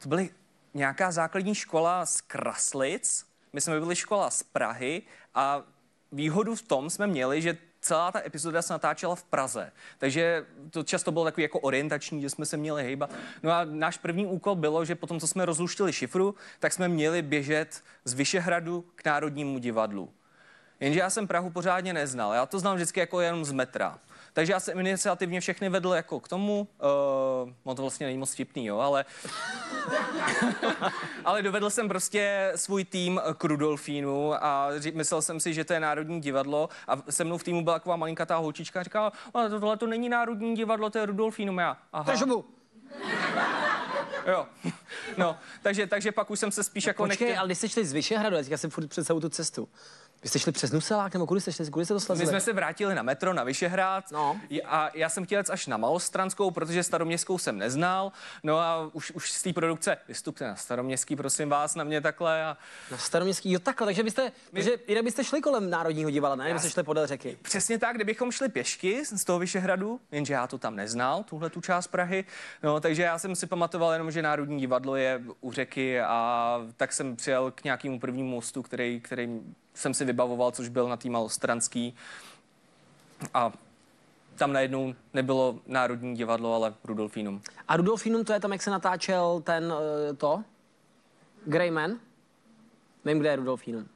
to byly nějaká základní škola z Kraslic, my jsme byli škola z Prahy a výhodu v tom jsme měli, že celá ta epizoda se natáčela v Praze, takže to často bylo takový jako orientační, že jsme se měli hejbat. No a náš první úkol bylo, že potom, co jsme rozluštili šifru, tak jsme měli běžet z Vyšehradu k Národnímu divadlu. Jenže já jsem Prahu pořádně neznal, já to znám vždycky jako jenom z metra. Takže já jsem iniciativně všechny vedl jako k tomu, to vlastně není moc vtipný, jo, ale dovedl jsem prostě svůj tým k Rudolfínu a myslel jsem si, že to je Národní divadlo a se mnou v týmu byla taková malinkatá holčička a říkala, ale tohle to není Národní divadlo, to je Rudolfínum. Já, aha. Jo, no, takže pak už jsem se spíš jako nechtěl. Ale když jste šli z Vyšehradu, já jsem furt před celou tu cestu. Vy jste šli přes Nuselák, nebo kudy jste to slazili? My jsme se vrátili na metro, na Vyšehrad a já jsem chtěl jít až na Malostranskou, protože Staroměstskou jsem neznal. No a už z té produkce, vystupte na Staroměstský, prosím vás, na mě takhle. A... Na Staroměstský, jo takhle, takže jinak byste šli kolem Národního divadla, ne? Byste šli podél řeky. Přesně tak, kdybychom šli pěšky z toho Vyšehradu, jenže já to tam neznal, tuhle tu část Prahy, no, takže já jsem si pamatoval jenom, že Národní divadlo je u řeky a tak jsem přijel k nějakému prvnímu mostu, který jsem si vybavoval, což byl na té Malostranský. A tam najednou nebylo Národní divadlo, ale Rudolfínum. A Rudolfínum, to je tam, jak se natáčel ten, Greyman? Nevím, kde je Rudolfínum.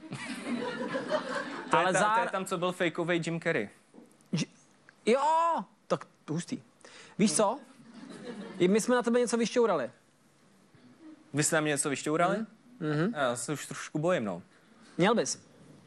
To je tam, co byl fejkovej Jim Carrey. Jo, tak hustý. Víš co? My jsme na tebe něco vyšťourali. Vy jste na mě něco vyšťourali? Já se už trošku bojím, no. Měl bys.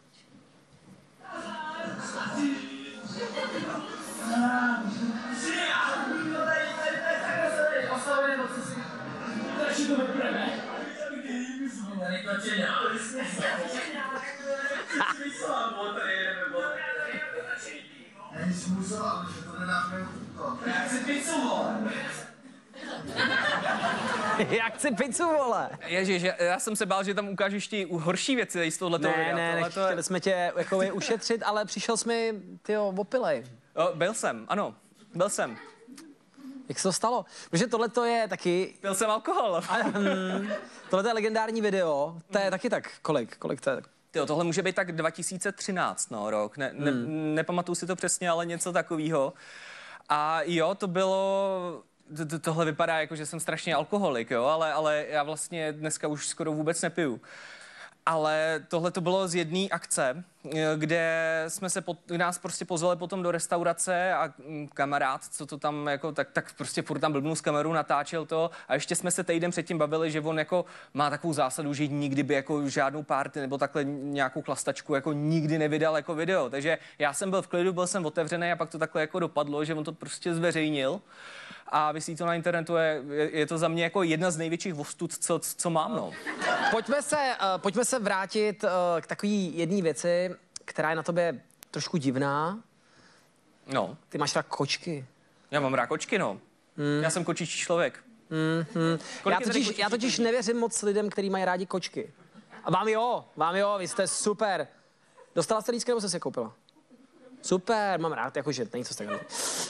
Já chci pizzu, vole. Ježiš, já jsem se bál, že tam ukážeš ti horší věci z tohoto videa. Ne, chtěli jsme tě jako ušetřit, ale přišel jsi mi, tyjo, opilej. Byl jsem, ano, byl jsem. Jak se to stalo? Protože tohle to je taky... Pil jsem alkohol. Tohle je legendární video, to je taky tak, kolik to je? Tyjo, tohle může být tak 2013, rok, nepamatuju si to přesně, ale něco takového. A jo, to bylo... Tohle vypadá jako, že jsem strašně alkoholik, jo, ale já vlastně dneska už skoro vůbec nepiju. Ale tohle to bylo z jedné akce, kde nás prostě pozvali potom do restaurace a kamarád, co to tam jako, tak prostě furt tam blbnul z kamerou, natáčel to a ještě jsme se týden předtím bavili, že on jako má takovou zásadu, že nikdy by jako žádnou party nebo takhle nějakou chlastačku jako nikdy nevydal jako video. Takže já jsem byl v klidu, byl jsem otevřený a pak to takhle jako dopadlo, že on to prostě zveřejnil. A visí to na internetu, je to za mě jako jedna z největších ostud, co mám, no. Pojďme se vrátit k takový jedné věci, která je na tobě trošku divná. No. Ty máš rád kočky. Já mám rád kočky, no. Já jsem kočičí člověk. Já totiž nevěřím moc lidem, kteří mají rádi kočky. A vám jo, vy jste super. Dostala jste lístky, nebo jste si je koupila? Super, mám rád, jakože není co z takového.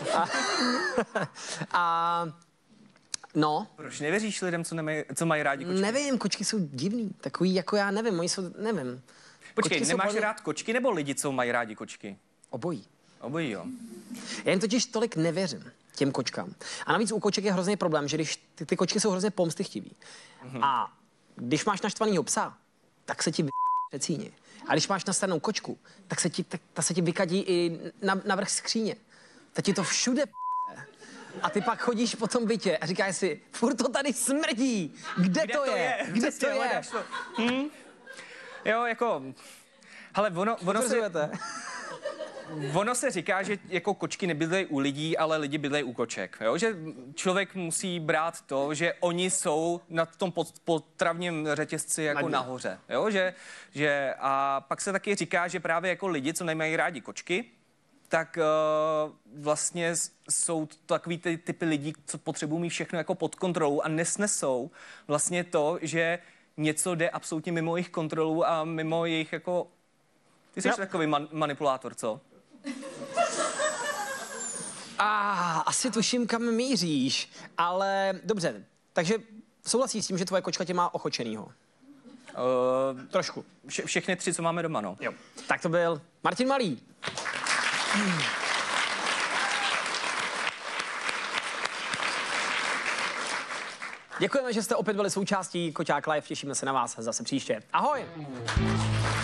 No. Proč nevěříš lidem, co mají rádi kočky? Nevím, kočky jsou divný, takový jako já nevím, oni jsou, nevím. Počkej, kočky nemáš rád kočky nebo lidi, co mají rádi kočky? Obojí. Obojí, jo. Já jim totiž tolik nevěřím, těm kočkám. A navíc u koček je hrozný problém, že když ty kočky jsou hrozně pomstychtivý. A když máš naštvanýho psa, tak se ti přecíně. A když máš nastavenou kočku, tak ta se ti vykadí i na vrch skříně. Tak ti to všude a ty pak chodíš po tom bytě a říkáš si, furt to tady smrdí. Kde to je? Kde to je? Jo, jako... Hele, ono se říká, že jako kočky nebydlejí u lidí, ale lidi bydlejí u koček. Jo? Že člověk musí brát to, že oni jsou na tom potravním řetězci jako nahoře. Jo? A pak se taky říká, že právě jako lidi, co nemají rádi kočky, tak vlastně jsou takový ty typy lidí, co potřebují mít všechno jako pod kontrolou a nesnesou vlastně to, že něco jde absolutně mimo jejich kontrolu a mimo jejich jako... Ty jsi takový manipulátor, co? Asi tuším, kam míříš, ale dobře, takže souhlasíš s tím, že tvoje kočka tě má ochočenýho? Trošku. Všechny 3, co máme doma, no. Jo. Tak to byl Martin Malý. Děkujeme, že jste opět byli součástí Koťák Live. Těšíme se na vás zase příště. Ahoj!